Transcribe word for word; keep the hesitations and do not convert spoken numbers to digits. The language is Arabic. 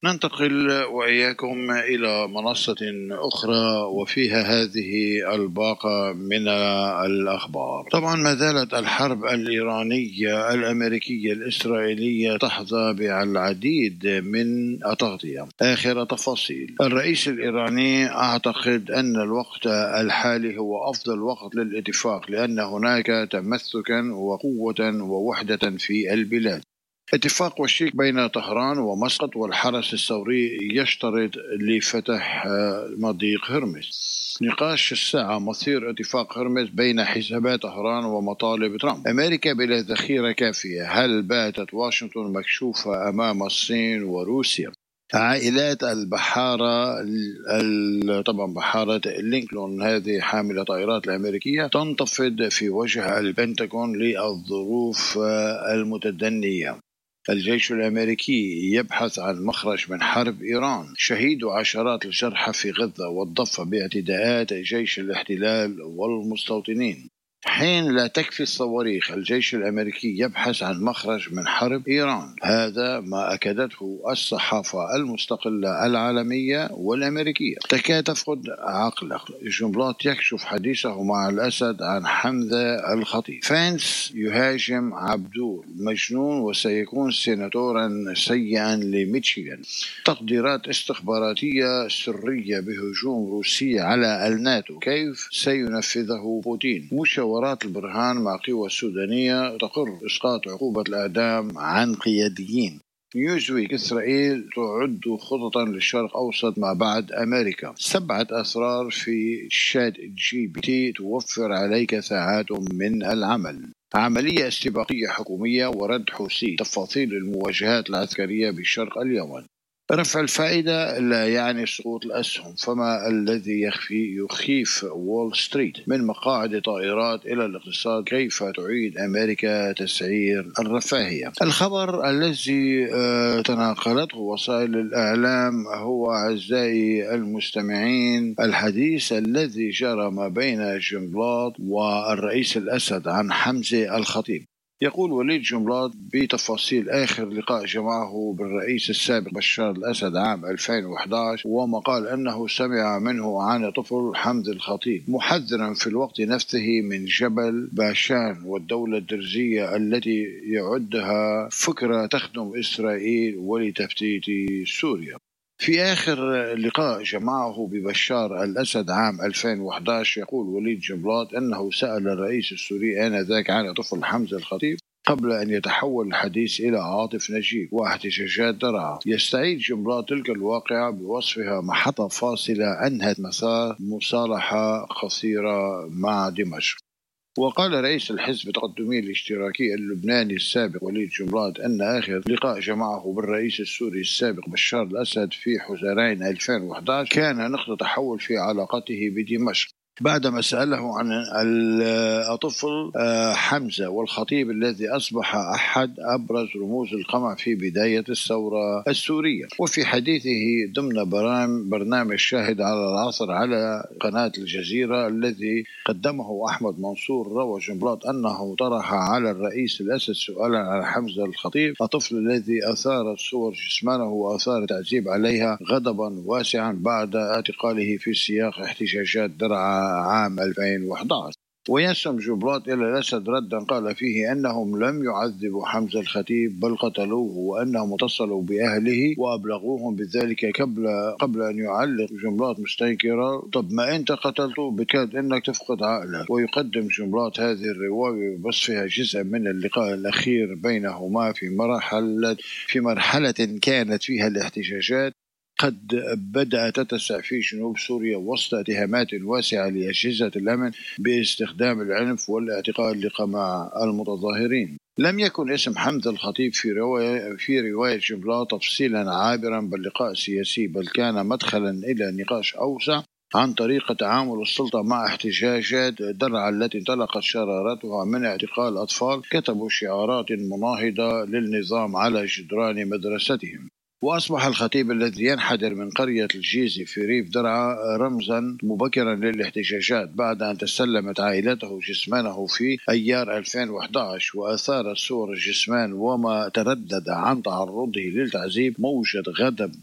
ننتقل وإياكم إلى منصة أخرى وفيها هذه الباقة من الأخبار. طبعا ما زالت الحرب الإيرانية الأمريكية الإسرائيلية تحظى بالعديد من التغطية. آخر تفاصيل: الرئيس الإيراني أعتقد أن الوقت الحالي هو أفضل وقت للاتفاق، لأن هناك تمسكا وقوة ووحدة في البلاد. اتفاق وشيك بين طهران ومسقط والحرس الثوري يشترط لفتح مضيق هرمز. نقاش الساعة: مصير اتفاق هرمز بين حسابات طهران ومطالب ترامب. أمريكا بلا ذخيرة كافية، هل باتت واشنطن مكشوفة أمام الصين وروسيا؟ عائلات البحارة، طبعا بحارة لينكولن هذه حاملة طائرات الأمريكية تنتفض في وجه البنتاغون للظروف المتدنية. الجيش الأمريكي يبحث عن مخرج من حرب إيران. شهيد عشرات الجرحى في غزة والضفة باعتداءات جيش الاحتلال والمستوطنين. حين لا تكفي الصواريخ، الجيش الأمريكي يبحث عن مخرج من حرب إيران. هذا ما أكدته الصحافة المستقلة العالمية والأمريكية. تكاد تفقد عقلك. جنبلاط يكشف حديثه مع الأسد عن حمزة الخطيب. فانس يهاجم عبدول مجنون وسيكون سيناتورا سيئا لميشيغان. تقديرات استخباراتية سرية بهجوم روسي على الناتو، كيف سينفذه بوتين؟ مشاورات البرهان مع قوى السودانية تقر إسقاط عقوبة الإعدام عن قياديين. نيوزويك: إسرائيل تعد خططا للشرق أوسط ما بعد أمريكا. سبعة أسرار في شات جي بي تي توفر عليك ساعات من العمل. عملية استباقية حكومية ورد حوثي. تفاصيل المواجهات العسكرية بشرق اليمن. رفع الفائدة لا يعني سقوط الأسهم، فما الذي يخفي يخيف وول ستريت؟ من مقاعد طائرات إلى الاقتصاد، كيف تعيد أمريكا تسعير الرفاهية؟ الخبر الذي تناقلته وسائل الإعلام هو، أعزائي المستمعين، الحديث الذي جرى ما بين جنبلاط والرئيس الأسد عن حمزة الخطيب. يقول وليد جنبلاط بتفاصيل آخر لقاء جمعه بالرئيس السابق بشار الأسد عام ألفين وأحد عشر، وما قال أنه سمع منه عن طفل حمزة الخطيب، محذرا في الوقت نفسه من جبل باشان والدولة الدرزية التي يعدها فكرة تخدم إسرائيل ولتفتيت سوريا. في آخر لقاء جمعه ببشار الأسد عام ألفين وأحد عشر، يقول وليد جنبلاط أنه سأل الرئيس السوري آنذاك عن طفل حمزة الخطيب قبل أن يتحول الحديث إلى عاطف نجيب واحتجاجات درعا. يستعيد جنبلاط تلك الواقعة بوصفها محطة فاصلة أنهت مسار مصالحة قصيرة مع دمشق. وقال رئيس الحزب التقدمي الاشتراكي اللبناني السابق وليد جنبلاط أن آخر لقاء جمعه بالرئيس السوري السابق بشار الأسد في حزيران ألفين وأحد عشر كان نقطة تحول في علاقته بدمشق، بعدما سأله عن الطفل حمزة والخطيب الذي أصبح أحد أبرز رموز القمع في بداية الثورة السورية. وفي حديثه ضمن برنامج شاهد على العصر على قناة الجزيرة الذي قدمه أحمد منصور، روى جنبلاط أنه طرح على الرئيس الأسد سؤالا عن حمزة الخطيب، الطفل الذي أثار صور جسمانه وأثار تعذيب عليها غضبا واسعا بعد اعتقاله في سياق احتجاجات درعا عام ألفين وأحد عشر. وينسب جنبلاط إلى الأسد ردا قال فيه أنهم لم يعذبوا حمزة الخطيب بل قتلوه، وأنهم اتصلوا بأهله وأبلغوهم بذلك قبل قبل أن يعلق جنبلاط مستنكرا: طب ما أنت قتلته بكاد أنك تفقد عقلك. ويقدم جنبلاط هذه الرواية بوصفها جزءا من اللقاء الأخير بينهما في مرحلة في مرحلة كانت فيها الاحتجاجات قد بدأت تتسع في جنوب سوريا وسط اتهامات واسعة لأجهزة الأمن باستخدام العنف والاعتقال لقمع المتظاهرين. لم يكن اسم حمزة الخطيب في رواية في رواية جنبلاط تفصيلا عابرا باللقاء السياسي، بل كان مدخلا إلى نقاش أوسع عن طريقة تعامل السلطة مع احتجاجات درعا التي انطلقت شرارتها من اعتقال أطفال كتبوا شعارات مناهضة للنظام على جدران مدرستهم. وأصبح الخطيب الذي ينحدر من قرية الجيزي في ريف درعا رمزا مبكرا للاحتجاجات بعد أن تسلمت عائلته جسمانه في أيار ألفين وأحد عشر، وأثارت صور الجسمان وما تردد عن تعرضه للتعذيب موجة غضب